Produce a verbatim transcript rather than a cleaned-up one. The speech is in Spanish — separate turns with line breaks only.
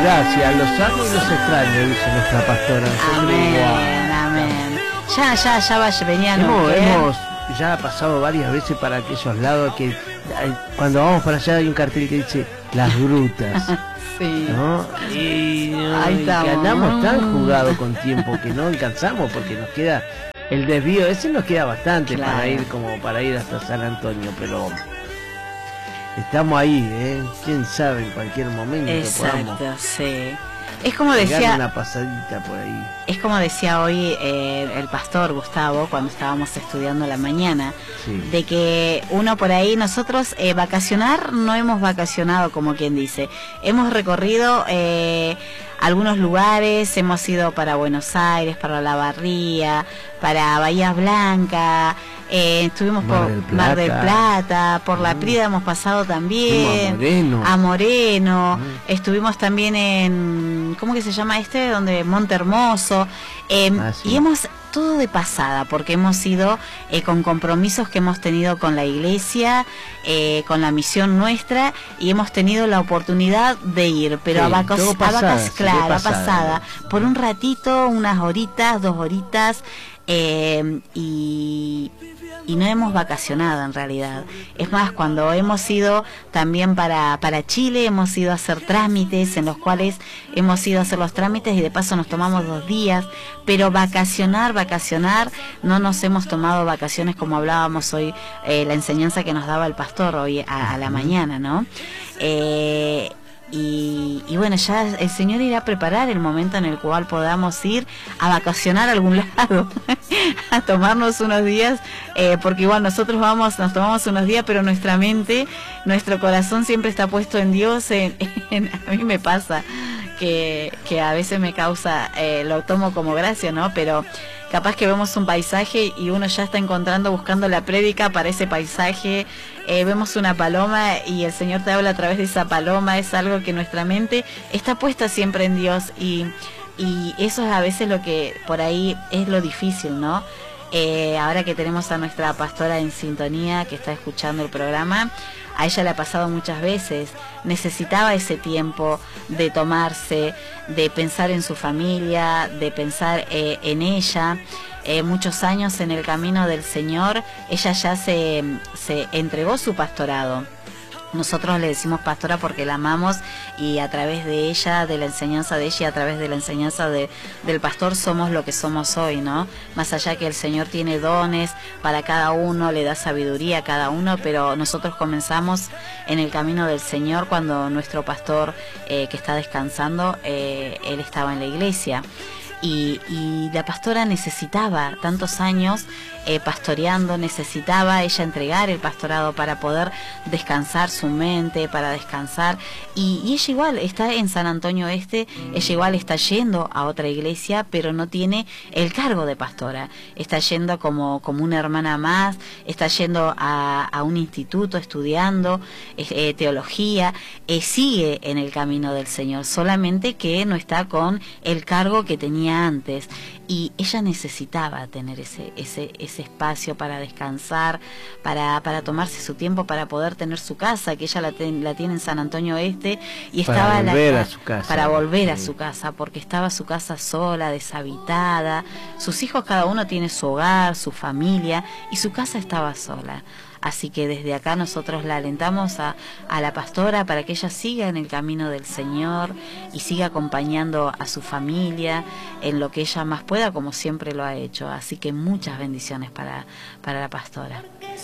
Gracias, los amo y los extraño, dice nuestra pastora.
Amén, amén. Ya, ya, ya va, venían.
Hemos, hemos ya pasado varias veces para aquellos lados que cuando vamos para allá hay un cartel que dice Las Grutas.
Sí.
¿No? Y,
Ahí
y
estamos.
que andamos tan jugados con tiempo que no alcanzamos porque nos queda el desvío, ese nos queda bastante, claro, para ir como para ir hasta San Antonio, pero estamos ahí, ¿eh? Quién sabe, en cualquier momento.
Exacto,
podamos
sí. Es como decía,
una pasadita por ahí.
Es como decía hoy eh, el pastor Gustavo cuando estábamos estudiando la mañana, sí, de que uno por ahí, nosotros eh, vacacionar no hemos vacacionado, como quien dice, hemos recorrido eh, algunos lugares, hemos ido para Buenos Aires, para La Barría, para Bahía Blanca, eh, estuvimos Mar por del Mar del Plata, por mm. La Prida hemos pasado también,
a Moreno,
a Moreno mm. estuvimos también en, ¿cómo que se llama este? Donde Monte Hermoso, eh, ah, sí. y hemos todo de pasada, porque hemos ido eh, con compromisos que hemos tenido con la iglesia, eh, con la misión nuestra, y hemos tenido la oportunidad de ir, pero sí, a vacas, a vacas claro, pasada, pasada, por un ratito, unas horitas, dos horitas, eh, y... y no hemos vacacionado en realidad. Es más, cuando hemos ido también para, para Chile, hemos ido a hacer trámites, en los cuales hemos ido a hacer los trámites y de paso nos tomamos dos días, pero vacacionar, vacacionar, no nos hemos tomado vacaciones como hablábamos hoy, eh, la enseñanza que nos daba el pastor hoy a, a la mañana, ¿no? Eh... Y, y bueno, ya el Señor irá a preparar el momento en el cual podamos ir a vacacionar a algún lado, a tomarnos unos días, eh, porque igual nosotros vamos, nos tomamos unos días, pero nuestra mente, nuestro corazón siempre está puesto en Dios. En, en, a mí me pasa que, que a veces me causa, eh, lo tomo como gracia, ¿no? Pero capaz que vemos un paisaje y uno ya está encontrando, buscando la prédica para ese paisaje, eh, vemos una paloma y el Señor te habla a través de esa paloma, es algo que nuestra mente está puesta siempre en Dios, y, y eso es a veces lo que por ahí es lo difícil, ¿no? Eh, ahora que tenemos a nuestra pastora en sintonía, que está escuchando el programa, a ella le ha pasado muchas veces, necesitaba ese tiempo de tomarse, de pensar en su familia, de pensar eh, en ella. Eh, muchos años en el camino del Señor, ella ya se, se entregó su pastorado. Nosotros le decimos pastora porque la amamos, y a través de ella, de la enseñanza de ella y a través de la enseñanza de, del pastor somos lo que somos hoy, ¿no? Más allá que el Señor tiene dones para cada uno, le da sabiduría a cada uno, pero nosotros comenzamos en el camino del Señor cuando nuestro pastor eh, que está descansando, eh, él estaba en la iglesia. Y, y la pastora necesitaba tantos años eh, pastoreando, necesitaba ella entregar el pastorado para poder descansar su mente, para descansar, y, y ella igual está en San Antonio Este, ella igual está yendo a otra iglesia, pero no tiene el cargo de pastora, está yendo como, como una hermana más, está yendo a, a un instituto estudiando eh, teología, eh, sigue en el camino del Señor, solamente que no está con el cargo que tenía antes, y ella necesitaba tener ese ese ese espacio para descansar, para para tomarse su tiempo, para poder tener su casa, que ella la, ten, la tiene en San Antonio Este, y
para
estaba
volver
la,
a su casa,
para volver
sí.
a su casa, porque estaba su casa sola, deshabitada, sus hijos cada uno tiene su hogar, su familia, y su casa estaba sola. Así que desde acá nosotros la alentamos a, a la pastora para que ella siga en el camino del Señor y siga acompañando a su familia en lo que ella más pueda, como siempre lo ha hecho. Así que muchas bendiciones para, para la pastora.